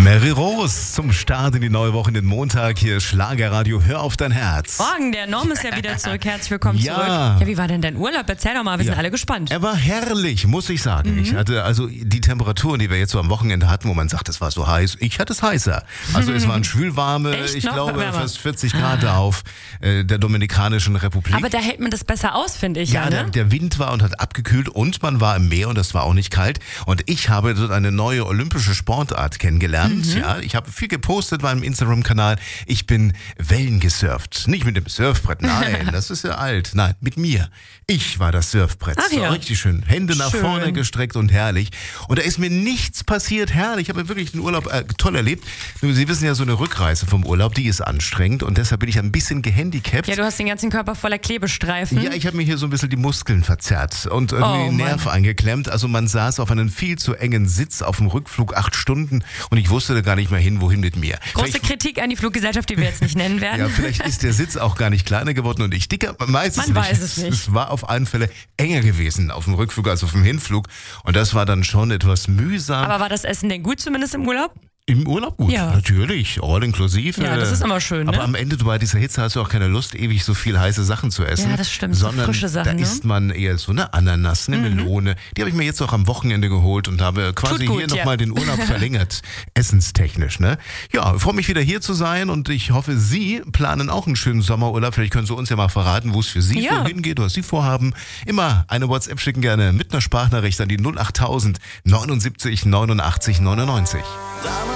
Mary Rose zum Start in die neue Woche, in den Montag. Hier Schlagerradio, hör auf dein Herz. Morgen, der Norm ist ja wieder zurück. Herzlich willkommen Ja. zurück. Ja, wie war denn dein Urlaub? Erzähl doch mal, wir sind alle gespannt. Er war herrlich, muss ich sagen. Ich hatte also die Temperaturen, die wir jetzt so am Wochenende hatten, wo man sagt, es war so heiß. Ich hatte es heißer. Also es waren schwülwarme, Echt? ich Noch glaube wärmer? fast 40 Grad auf der Dominikanischen Republik. Aber da hält man das besser aus, finde ich. Ja, Ja, ne? der Wind war und hat abgekühlt und man war im Meer und das war auch nicht kalt. Und ich habe dort eine neue olympische Sportart kennengelernt. Ja, ich habe viel gepostet bei meinem Instagram-Kanal. Ich bin Wellen gesurft. Nicht mit dem Surfbrett, nein, das ist ja alt. Nein, mit mir. Ich war das Surfbrett. Ach So, ja. richtig schön. Hände nach Schön. vorne gestreckt und herrlich. Und da ist mir nichts passiert. Herrlich. Ich habe wirklich den Urlaub toll erlebt. Nur, Sie wissen ja, so eine Rückreise vom Urlaub, die ist anstrengend und deshalb bin ich ein bisschen gehandicapt. Ja, du hast den ganzen Körper voller Klebestreifen. Ja, ich habe mir hier so ein bisschen die Muskeln verzerrt und irgendwie den Nerv eingeklemmt. Also man saß auf einem viel zu engen Sitz auf dem Rückflug 8 Stunden und ich wusste da gar nicht mehr hin, wohin mit mir. Große Kritik an die Fluggesellschaft, die wir jetzt nicht nennen werden. Ja, vielleicht ist der Sitz auch gar nicht kleiner geworden und ich dicker. Man weiß es nicht. Es war auf alle Fälle enger gewesen auf dem Rückflug als auf dem Hinflug und das war dann schon etwas mühsam. Aber war das Essen denn gut, zumindest im Urlaub? Im Urlaub gut, Ja. natürlich, all inklusive. Ja, das ist immer schön, Aber ne? am Ende bei dieser Hitze hast du auch keine Lust, ewig so viel heiße Sachen zu essen. Ja, das stimmt, so Sondern frische Sachen, da ne? isst man eher so eine Ananas, eine Melone. Die habe ich mir jetzt auch am Wochenende geholt und habe quasi Tut gut, hier nochmal den Urlaub verlängert, essenstechnisch. Ne? Ja, ich freue mich wieder hier zu sein und ich hoffe, Sie planen auch einen schönen Sommerurlaub. Vielleicht können Sie uns ja mal verraten, wo es für Sie Ja. so hingeht, was Sie vorhaben. Immer eine WhatsApp schicken, gerne mit einer Sprachnachricht an die 08000 79 89 99.